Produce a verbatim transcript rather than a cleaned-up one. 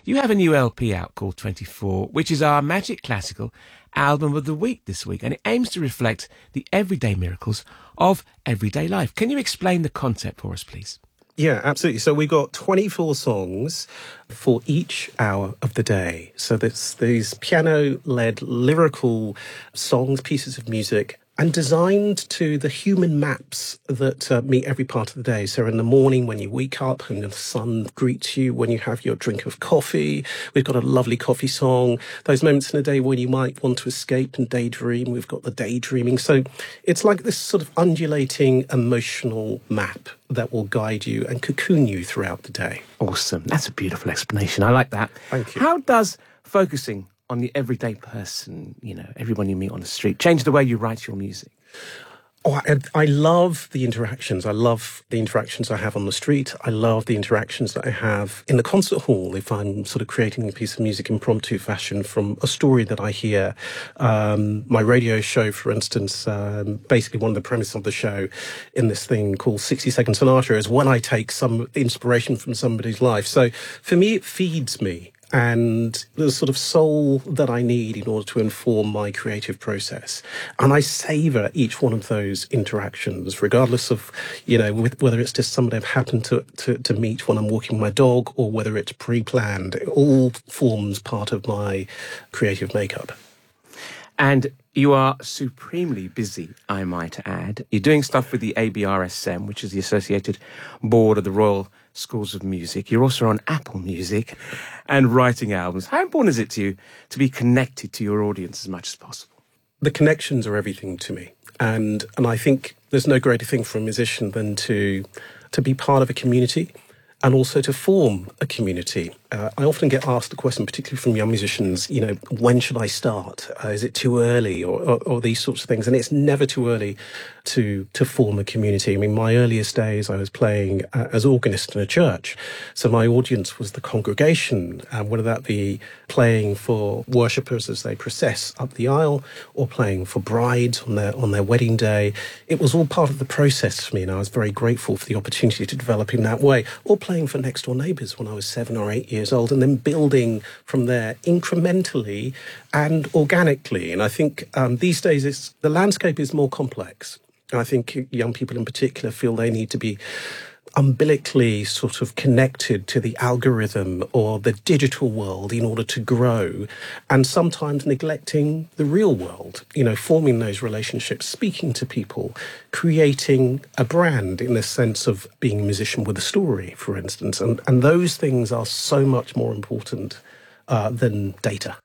You have a new L P out called twenty-four, which is our Magic Classical album of the week this week, and it aims to reflect the everyday miracles of everyday life. Can you explain the concept for us, please? Yeah, absolutely. So we've got twenty-four songs for each hour of the day. So there's these piano-led lyrical songs, pieces of music, and designed to the human maps that uh, meet every part of the day. So in the morning when you wake up and the sun greets you, when you have your drink of coffee, we've got a lovely coffee song. Those moments in the day when you might want to escape and daydream, we've got the daydreaming. So it's like this sort of undulating emotional map that will guide you and cocoon you throughout the day. Awesome. That's a beautiful explanation. I like that. Thank you. How does focusing on the everyday person, you know, everyone you meet on the street, change the way you write your music? Oh, I, I love the interactions. I love the interactions I have on the street. I love the interactions that I have in the concert hall if I'm sort of creating a piece of music impromptu fashion from a story that I hear. Um, my radio show, for instance, um, basically one of the premises of the show in this thing called sixty second Sonata is when I take some inspiration from somebody's life. So for me, it feeds me. And the sort of soul that I need in order to inform my creative process. And I savour each one of those interactions, regardless of, you know, with, whether it's just somebody I've happened to, to, to meet when I'm walking my dog or whether it's pre-planned. It all forms part of my creative makeup. And you are supremely busy, I might add. You're doing stuff with the A B R S M, which is the Associated Board of the Royal Schools of Music. You're also on Apple Music and writing albums. How important is it to you to be connected to your audience as much as possible? The connections are everything to me. And and I think there's no greater thing for a musician than to to be part of a community and also to form a community. Uh, I often get asked the question, particularly from young musicians, you know, when should I start? Uh, is it too early? Or, or, or these sorts of things. And it's never too early to to form a community. I mean, my earliest days, I was playing uh, as organist in a church. So my audience was the congregation, uh, whether that be playing for worshippers as they process up the aisle or playing for brides on their, on their wedding day. It was all part of the process for me, and I was very grateful for the opportunity to develop in that way. Or playing for next door neighbours when I was seven or eight years old, and then building from there incrementally and organically. And I think um, these days it's, the landscape is more complex. And I think young people in particular feel they need to be umbilically sort of connected to the algorithm or the digital world in order to grow, and sometimes neglecting the real world, you know, forming those relationships, speaking to people, creating a brand in the sense of being a musician with a story, for instance. And, and those things are so much more important uh, than data.